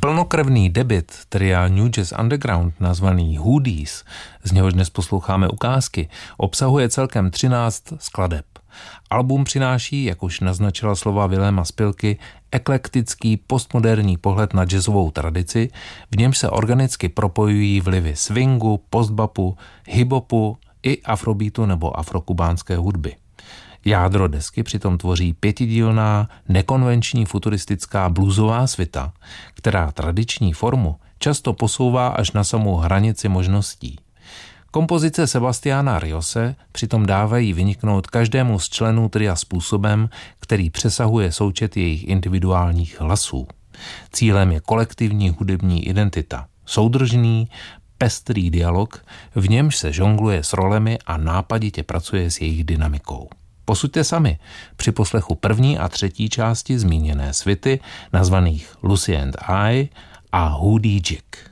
Plnokrevný debut tria New Jazz Underground nazvaný Hoodies, z něhož dnes posloucháme ukázky, obsahuje celkem 13 skladeb. Album přináší, jak už naznačila slova Viléma Spilky, eklektický postmoderní pohled na jazzovou tradici, v němž se organicky propojují vlivy swingu, postbapu, hip-hopu i afrobeatu nebo afrokubánské hudby. Jádro desky přitom tvoří 5dílná, nekonvenční futuristická bluesová svita, která tradiční formu často posouvá až na samou hranici možností. Kompozice Sebastiana Riose přitom dávají vyniknout každému z členů tria způsobem, který přesahuje součet jejich individuálních hlasů. Cílem je kolektivní hudební identita, soudržný, pestrý dialog, v němž se žongluje s rolemi a nápaditě pracuje s jejich dynamikou. Posuďte sami při poslechu první a třetí části zmíněné svity nazvaných Lucy and I a Hoodie Jig.